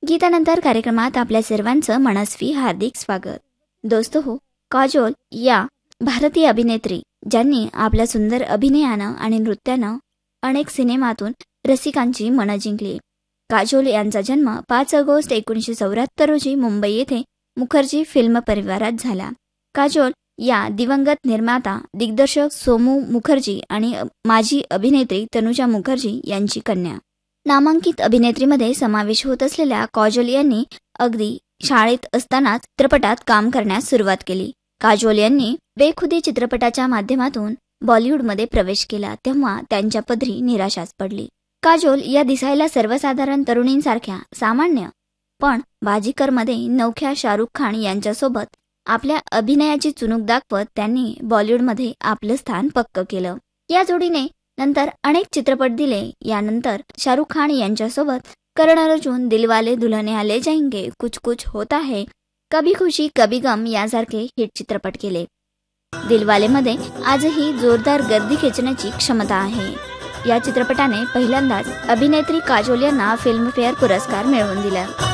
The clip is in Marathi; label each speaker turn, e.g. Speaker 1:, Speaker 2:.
Speaker 1: गीतानंतर कार्यक्रमात आपल्या सर्वांचं मनस्वी हार्दिक स्वागत। दोस्तो हो, काजोल या भारतीय अभिनेत्री ज्यांनी आपल्या सुंदर अभिनयानं आणि नृत्यानं अनेक सिनेमातून रसिकांची मनं जिंकली। काजोल यांचा जन्म 5 ऑगस्ट 1974 रोजी मुंबई येथे मुखर्जी फिल्म परिवारात झाला। काजोल या दिवंगत निर्माता दिग्दर्शक सोमू मुखर्जी आणि माजी अभिनेत्री तनुजा मुखर्जी यांची कन्या। नामांकित अभिनेत्रीमध्ये समावेश होत असलेल्या काजोल यांनी अगदी शाळेत असतानाच चित्रपटात काम करण्यास सुरुवात केली। काजोल यांनी बेखुदी चित्रपटाच्या माध्यमातून बॉलिवूडमध्ये प्रवेश केला तेव्हा त्यांच्या पदरी निराशाच पडली। काजोल या दिसायला सर्वसाधारण तरुणींसारख्या सामान्य पण बाजीकरमध्ये नवख्या शाहरुख खान यांच्यासोबत आपल्या अभिनयाची चुणूक दाखवत त्यांनी बॉलिवूडमध्ये आपलं स्थान पक्क केलं। या जोडीने नंतर अनेक चित्रपट दिले। यानंतर शाहरुख खान यांच्यासोबत करण अर्जुन, दिलवाले दुल्हनिया ले जाएंगे, कुछ कुछ होता है, कभी खुशी कभी गम यासारखे हिट चित्रपट केले। दिलवालेमध्ये आजही जोरदार गर्दी खेचण्याची क्षमता आहे। या चित्रपटाने पहिल्यांदाच अभिनेत्री काजोल यांना फिल्मफेअर पुरस्कार मिळवून दिला।